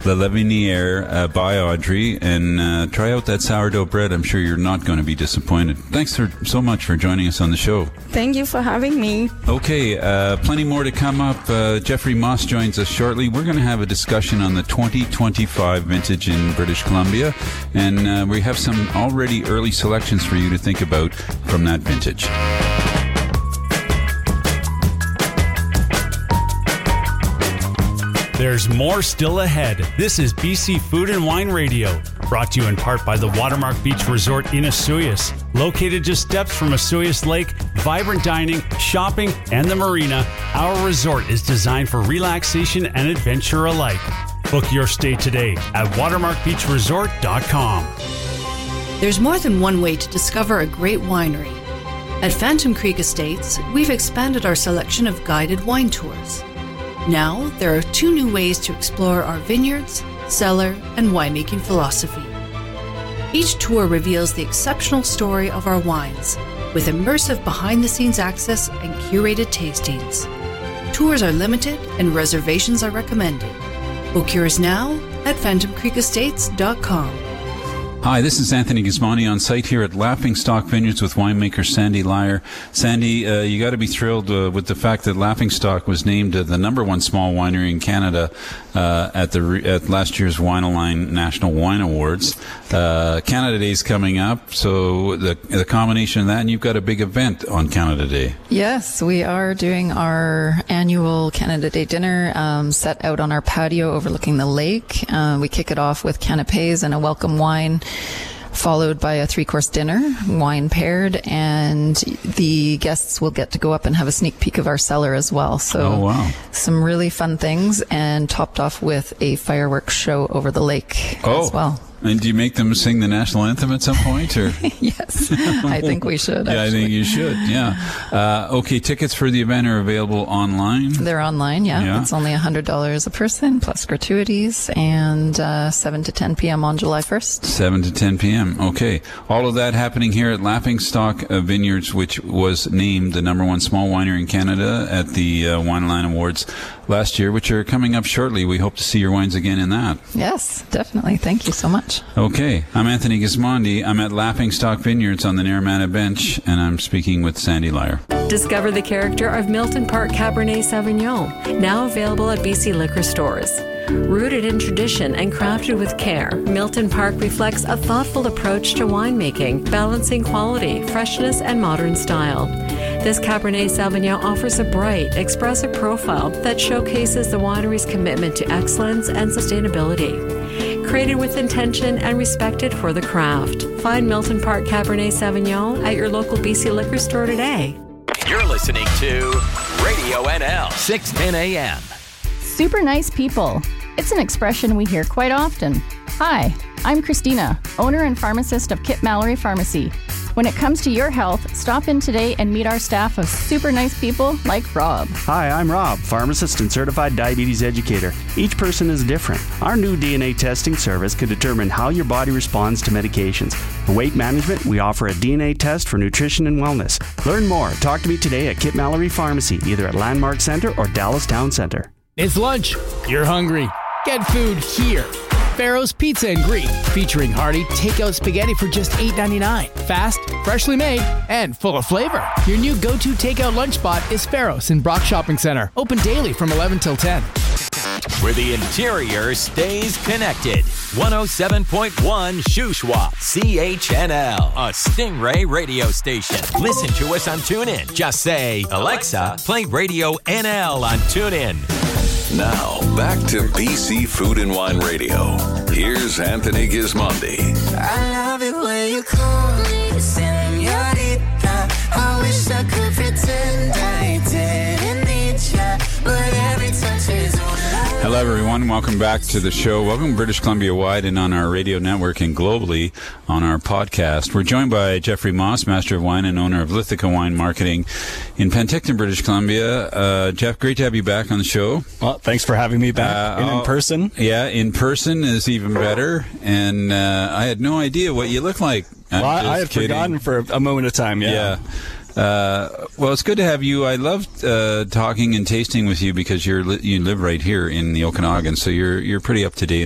La Levinière by Audrey, and try out that sourdough bread. I'm sure you're not going to be disappointed. Thanks so much for joining us on the show. Thank you for having me. Okay, plenty more to come up. Jeffrey Moss joins us shortly. We're going to have a discussion on the 2025 vintage in British Columbia, and we have some already early selections for you to think about from that vintage. There's more still ahead. This is BC Food and Wine Radio, brought to you in part by the Watermark Beach Resort in Osoyoos. Located just steps from Osoyoos Lake, vibrant dining, shopping, and the marina, our resort is designed for relaxation and adventure alike. Book your stay today at watermarkbeachresort.com. There's more than one way to discover a great winery. At Phantom Creek Estates, we've expanded our selection of guided wine tours. Now, there are 2 new ways to explore our vineyards, cellar, and winemaking philosophy. Each tour reveals the exceptional story of our wines, with immersive behind-the-scenes access and curated tastings. Tours are limited and reservations are recommended. Book yours now at phantomcreekestates.com. Hi, this is Anthony Gismondi on site here at Laughingstock Vineyards with winemaker Sandy Lyer. Sandy, you got to be thrilled with the fact that Laughingstock was named the number 1 small winery in Canada at last year's Wine-A-Line National Wine Awards. Canada Day is coming up, so the combination of that, and you've got a big event on Canada Day. Yes, we are doing our annual Canada Day dinner set out on our patio overlooking the lake. We kick it off with canapes and a welcome wine, followed by a 3-course dinner, wine paired, and the guests will get to go up and have a sneak peek of our cellar as well. So some really fun things, and topped off with a fireworks show over the lake as well. And do you make them sing the national anthem at some point? Or? Yes, I think we should. Yeah, I think you should, yeah. Okay, tickets for the event are available online? They're online, yeah. It's only $100 a person, plus gratuities, and 7 to 10 p.m. on July 1st. 7 to 10 p.m., okay. All of that happening here at Laughingstock Vineyards, which was named the number 1 small winery in Canada at the Wine-A-Line Awards last year, which are coming up shortly. We hope to see your wines again in that. Yes, definitely. Thank you so much. Okay, I'm Anthony Gismondi. I'm at Laughingstock Vineyards on the Naramata Bench, and I'm speaking with Sandy Lyer. Discover the character of Milton Park Cabernet Sauvignon, now available at BC liquor stores. Rooted in tradition and crafted with care, Milton Park reflects a thoughtful approach to winemaking, balancing quality, freshness, and modern style. This Cabernet Sauvignon offers a bright, expressive profile that showcases the winery's commitment to excellence and sustainability. Created with intention and respected for the craft. Find Milton Park Cabernet Sauvignon at your local BC liquor store today. You're listening to Radio NL, 610 AM. Super nice people. It's an expression we hear quite often. Hi, I'm Christina, owner and pharmacist of Kip Mallory Pharmacy. When it comes to your health, stop in today and meet our staff of super nice people like Rob. Hi, I'm Rob, pharmacist and certified diabetes educator. Each person is different. Our new DNA testing service can determine how your body responds to medications. For weight management, we offer a DNA test for nutrition and wellness. Learn more. Talk to me today at Kip Mallory Pharmacy, either at Landmark Center or Dallas Town Center. It's lunch. You're hungry. Get food here. Pharaoh's Pizza and Greek, featuring hearty takeout spaghetti for just $8.99. Fast, freshly made, and full of flavor. Your new go-to takeout lunch spot is Pharaoh's in Brock Shopping Center. Open daily from 11 till 10. Where the interior stays connected. 107.1 Shuswap, CHNL, a Stingray radio station. Listen to us on TuneIn. Just say, Alexa, play Radio NL on TuneIn. Now, back to BC Food and Wine Radio. Here's Anthony Gismondi. I love it when you call me señorita. I wish I could pretend I didn't need ya, but every touch is all I Hello, everyone. Welcome back to the show. Welcome British Columbia wide and on our radio network and globally on our podcast. We're joined by Jeffrey Moss, Master of Wine and owner of Lithica Wine Marketing in Penticton, British Columbia. Jeff, great to have you back on the show. Well, thanks for having me back in person. Yeah, in person is even better. And I had no idea what you look like. I had forgotten for a moment of time, yeah. Well, it's good to have you. I loved talking and tasting with you because you live right here in the Okanagan, so you're pretty up to date